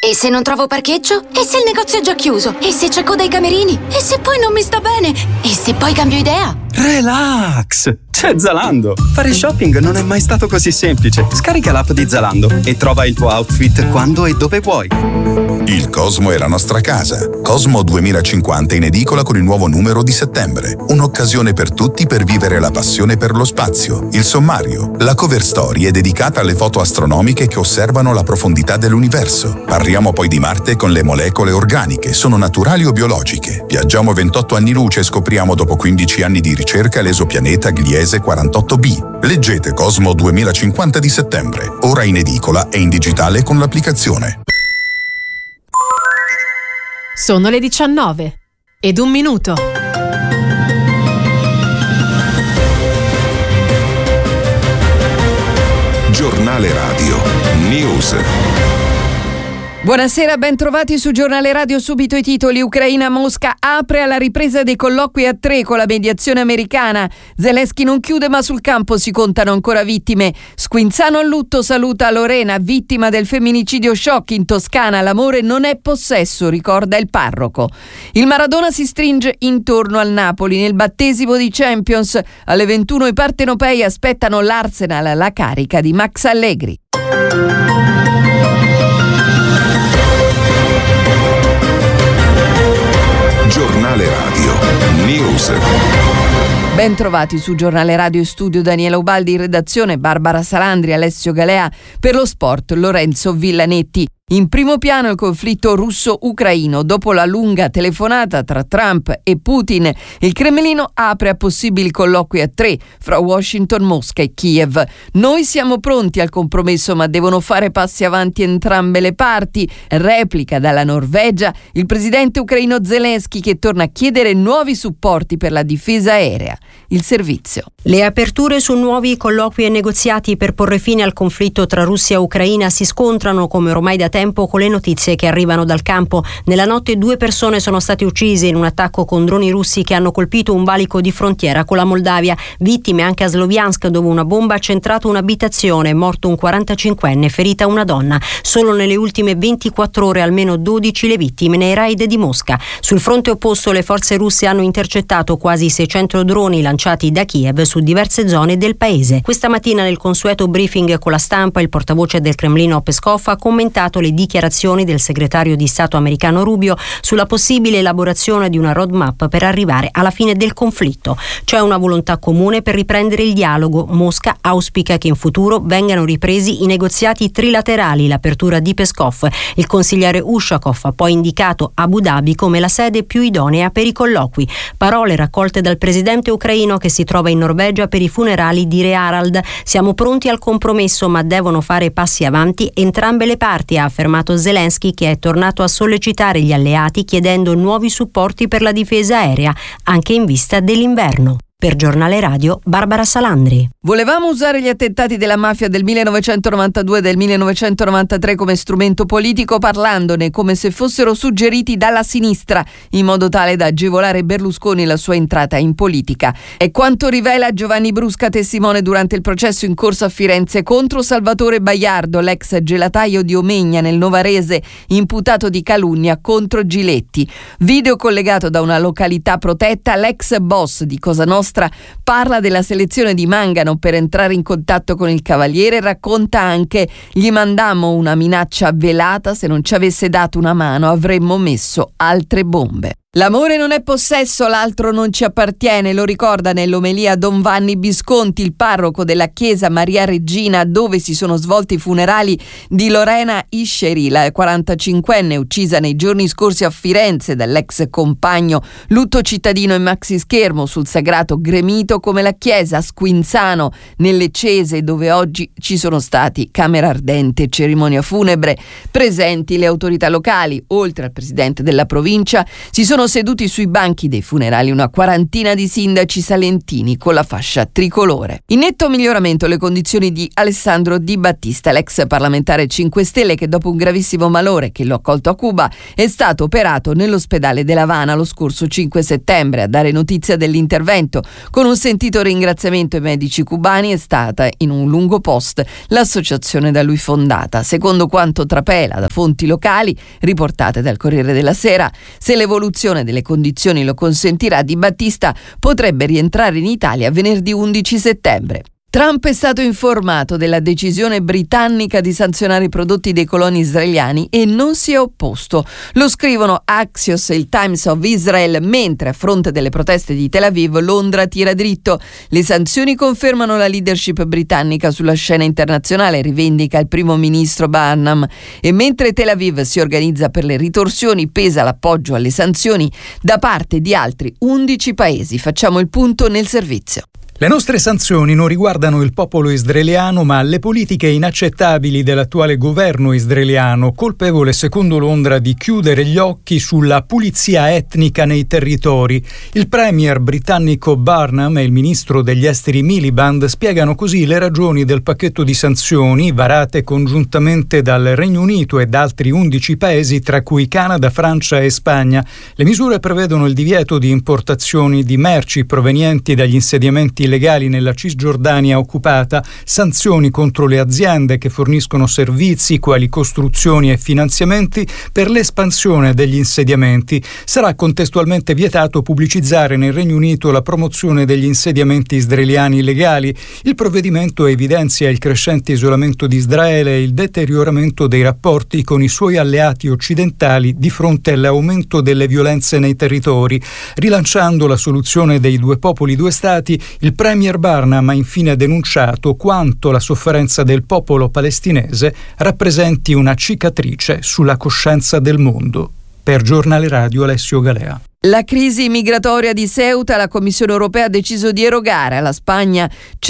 E se non trovo parcheggio? E se il negozio è già chiuso? E se c'è coda ai camerini? E se poi non mi sta bene? E se poi cambio idea? Relax! C'è Zalando! Fare shopping non è mai stato così semplice. Scarica l'app di Zalando e trova il tuo outfit quando e dove vuoi. Il Cosmo è la nostra casa. Cosmo 2050 in edicola con il nuovo numero di settembre. Un'occasione per tutti per vivere la passione per lo spazio. Il sommario. La cover story è dedicata alle foto astronomiche che osservano la profondità dell'universo. Parliamo poi di Marte con le molecole organiche. Sono naturali o biologiche? Viaggiamo 28 anni luce e scopriamo dopo 15 anni di ricerca l'esopianeta Gliese 48b. Leggete Cosmo 2050 di settembre. Ora in edicola e in digitale con l'applicazione. Sono le 19:01. Giornale Radio News. Buonasera, ben trovati su Giornale Radio. Subito i titoli. Ucraina, Mosca apre alla ripresa dei colloqui a 3 con la mediazione americana. Zelensky non chiude ma sul campo si contano ancora vittime. Squinzano a lutto saluta Lorena, vittima del femminicidio shock in Toscana. L'amore non è possesso, ricorda il parroco. Il Maradona si stringe intorno al Napoli nel battesimo di Champions. Alle 21 i partenopei aspettano l'Arsenal, la carica di Max Allegri. Giornale Radio News. Ben trovati su Giornale Radio, studio Daniela Ubaldi, in redazione Barbara Salandri, Alessio Galea, per lo sport Lorenzo Villanetti. In primo piano il conflitto russo-ucraino. Dopo la lunga telefonata tra Trump e Putin, il Cremlino apre a possibili colloqui a 3 fra Washington, Mosca e Kiev. Noi siamo pronti al compromesso, ma devono fare passi avanti entrambe le parti. Replica dalla Norvegia il presidente ucraino Zelensky, che torna a chiedere nuovi supporti per la difesa aerea. Il servizio. Le aperture su nuovi colloqui e negoziati per porre fine al conflitto tra Russia e Ucraina si scontrano come ormai da tempo con le notizie che arrivano dal campo. Nella notte 2 persone sono state uccise in un attacco con droni russi che hanno colpito un valico di frontiera con la Moldavia. Vittime anche a Sloviansk, dove una bomba ha centrato un'abitazione, morto un 45enne, ferita una donna. Solo nelle ultime 24 ore almeno 12 le vittime nei raid di Mosca. Sul fronte opposto le forze russe hanno intercettato quasi 600 droni lanciati da Kiev su diverse zone del paese. Questa mattina nel consueto briefing con la stampa il portavoce del Cremlino Peskov ha commentato le dichiarazioni del segretario di Stato americano Rubio sulla possibile elaborazione di una roadmap per arrivare alla fine del conflitto. C'è una volontà comune per riprendere il dialogo. Mosca auspica che in futuro vengano ripresi i negoziati trilaterali. L'apertura di Peskov. Il consigliere Ushakov ha poi indicato Abu Dhabi come la sede più idonea per i colloqui. Parole raccolte dal presidente ucraino che si trova in Norvegia per i funerali di Re Harald. Siamo pronti al compromesso, ma devono fare passi avanti entrambe le parti, ha affermato Zelensky, che è tornato a sollecitare gli alleati chiedendo nuovi supporti per la difesa aerea, anche in vista dell'inverno. Per Giornale Radio, Barbara Salandri. Volevamo usare gli attentati della mafia del 1992 e del 1993 come strumento politico, parlandone come se fossero suggeriti dalla sinistra, in modo tale da agevolare Berlusconi la sua entrata in politica. È quanto rivela Giovanni Brusca, testimone durante il processo in corso a Firenze contro Salvatore Baiardo, l'ex gelataio di Omegna nel Novarese, imputato di calunnia contro Giletti. Video collegato da una località protetta, l'ex boss di Cosa Nostra parla della selezione di Mangano per entrare in contatto con il Cavaliere e racconta anche: gli mandammo una minaccia velata, se non ci avesse dato una mano avremmo messo altre bombe. L'amore non è possesso, l'altro non ci appartiene, lo ricorda nell'omelia Don Vanni Visconti, il parroco della chiesa Maria Regina, dove si sono svolti i funerali di Lorena Isceri, la 45enne uccisa nei giorni scorsi a Firenze dall'ex compagno. Lutto cittadino e maxi schermo sul sagrato gremito come la chiesa a Squinzano, nelle Cese, dove oggi ci sono stati camera ardente e cerimonia funebre. Presenti le autorità locali, oltre al presidente della provincia, si sono Sono seduti sui banchi dei funerali una quarantina di sindaci salentini con la fascia tricolore. In netto miglioramento le condizioni di Alessandro Di Battista, l'ex parlamentare 5 Stelle che dopo un gravissimo malore che lo ha accolto a Cuba è stato operato nell'ospedale della Havana lo scorso 5 settembre. A dare notizia dell'intervento con un sentito ringraziamento ai medici cubani è stata, in un lungo post, l'associazione da lui fondata. Secondo quanto trapela da fonti locali riportate dal Corriere della Sera, se l'evoluzione delle condizioni lo consentirà, Di Battista potrebbe rientrare in Italia venerdì 11 settembre. Trump è stato informato della decisione britannica di sanzionare i prodotti dei coloni israeliani e non si è opposto. Lo scrivono Axios e il Times of Israel, mentre a fronte delle proteste di Tel Aviv, Londra tira dritto. Le sanzioni confermano la leadership britannica sulla scena internazionale, rivendica il primo ministro Barnum. E mentre Tel Aviv si organizza per le ritorsioni, pesa l'appoggio alle sanzioni da parte di altri 11 paesi. Facciamo il punto nel servizio. Le nostre sanzioni non riguardano il popolo israeliano, ma le politiche inaccettabili dell'attuale governo israeliano, colpevole secondo Londra di chiudere gli occhi sulla pulizia etnica nei territori. Il premier britannico Barnum e il ministro degli esteri Miliband spiegano così le ragioni del pacchetto di sanzioni varate congiuntamente dal Regno Unito e da altri 11 paesi, tra cui Canada, Francia e Spagna. Le misure prevedono il divieto di importazioni di merci provenienti dagli insediamenti illegali nella Cisgiordania occupata, sanzioni contro le aziende che forniscono servizi quali costruzioni e finanziamenti per l'espansione degli insediamenti. Sarà contestualmente vietato pubblicizzare nel Regno Unito la promozione degli insediamenti israeliani illegali. Il provvedimento evidenzia il crescente isolamento di Israele e il deterioramento dei rapporti con i suoi alleati occidentali di fronte all'aumento delle violenze nei territori. Rilanciando la soluzione dei due popoli, due stati, il premier Barnum ha infine denunciato quanto la sofferenza del popolo palestinese rappresenti una cicatrice sulla coscienza del mondo. Per Giornale Radio, Alessio Galea. La crisi migratoria di Ceuta, la Commissione europea ha deciso di erogare alla Spagna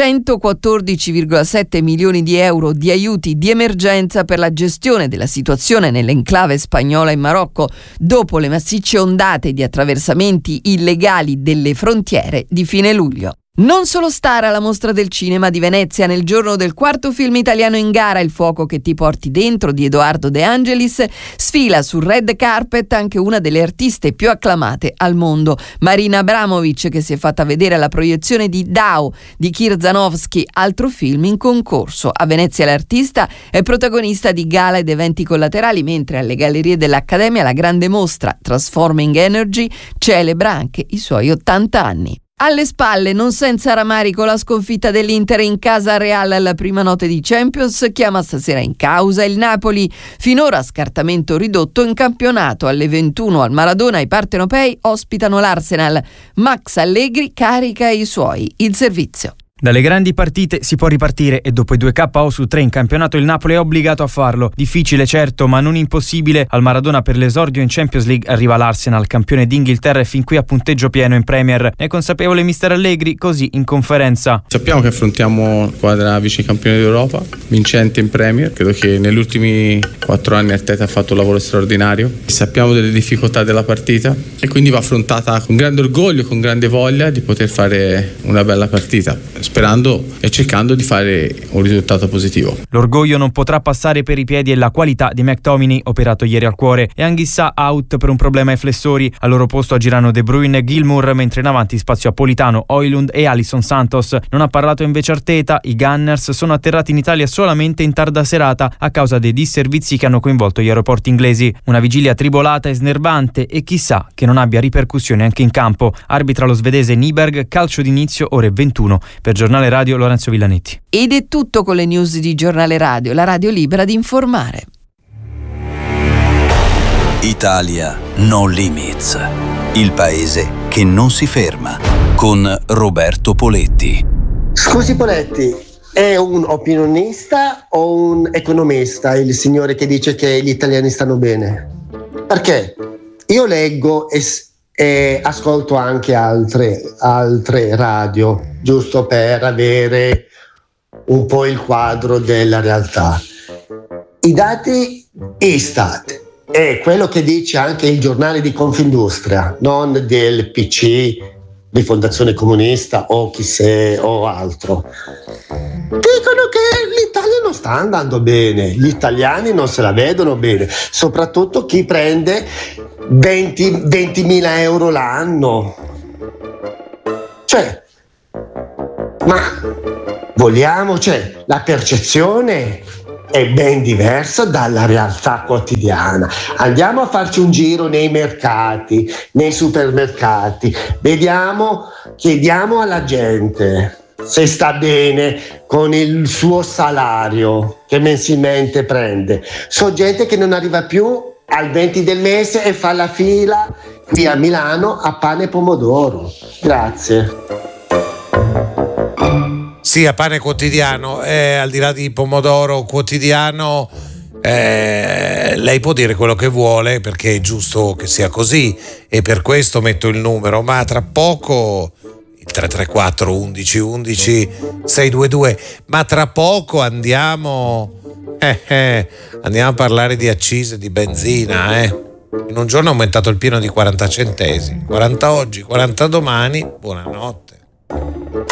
114,7 milioni di euro di aiuti di emergenza per la gestione della situazione nell'enclave spagnola in Marocco, dopo le massicce ondate di attraversamenti illegali delle frontiere di fine luglio. Non solo star alla Mostra del Cinema di Venezia nel giorno del quarto film italiano in gara, Il fuoco che ti porti dentro di Edoardo De Angelis, sfila sul red carpet anche una delle artiste più acclamate al mondo, Marina Abramovic, che si è fatta vedere alla proiezione di Dao di Kirzanowski, altro film in concorso. A Venezia l'artista è protagonista di gala ed eventi collaterali, mentre alle gallerie dell'Accademia la grande mostra Transforming Energy celebra anche i suoi 80 anni. Alle spalle, non senza rammarico, la sconfitta dell'Inter in casa Real alla prima notte di Champions chiama stasera in causa il Napoli. Finora scartamento ridotto in campionato. Alle 21 al Maradona i partenopei ospitano l'Arsenal. Max Allegri carica i suoi. Il servizio. Dalle grandi partite si può ripartire e dopo i 2 KO su 3 in campionato il Napoli è obbligato a farlo. Difficile certo, ma non impossibile. Al Maradona per l'esordio in Champions League arriva l'Arsenal, campione d'Inghilterra e fin qui a punteggio pieno in Premier. Ne è consapevole mister Allegri così in conferenza. Sappiamo che affrontiamo squadra vice campione d'Europa, vincente in Premier. Credo che negli ultimi 4 anni Arteta ha fatto un lavoro straordinario. Sappiamo delle difficoltà della partita e quindi va affrontata con grande orgoglio, con grande voglia di poter fare una bella partita, sperando e cercando di fare un risultato positivo. L'orgoglio non potrà passare per i piedi e la qualità di McTominay, operato ieri al cuore, e Anguissa out per un problema ai flessori. Al loro posto agiranno De Bruyne e Gilmour, mentre in avanti spazio a Politano, Højlund e Alisson Santos. Non ha parlato invece Arteta. I Gunners sono atterrati in Italia solamente in tarda serata a causa dei disservizi che hanno coinvolto gli aeroporti inglesi. Una vigilia tribolata e snervante e chissà che non abbia ripercussioni anche in campo. Arbitra lo svedese Nyberg, calcio d'inizio ore 21. Per Giornale Radio, Lorenzo Villanetti. Ed è tutto con le news di Giornale Radio, la radio libera di informare. Italia No Limits, il paese che non si ferma, con Roberto Poletti. Scusi Poletti, è un opinionista o un economista il signore che dice che gli italiani stanno bene? Perché io leggo e ascolto anche altre radio, giusto per avere un po' il quadro della realtà. I dati Istat è quello che dice anche il giornale di Confindustria, non del PC di Fondazione Comunista o chi se o altro. Dicono che l'Italia non sta andando bene, gli italiani non se la vedono bene, soprattutto chi prende 20.000 euro l'anno. Cioè, ma vogliamo, cioè, la percezione è ben diversa dalla realtà quotidiana. Andiamo a farci un giro nei mercati, nei supermercati, vediamo, chiediamo alla gente se sta bene con il suo salario che mensilmente prende. So gente che non arriva più al 20 del mese e fa la fila qui a Milano a pane e pomodoro. Grazie. Sì, a pane quotidiano, al di là di pomodoro quotidiano, lei può dire quello che vuole perché è giusto che sia così e per questo metto il numero, ma tra poco il 334 11 11 622, ma tra poco andiamo a parlare di accise di benzina, In un giorno è aumentato il pieno di 40 centesimi, 40 oggi, 40 domani, buonanotte.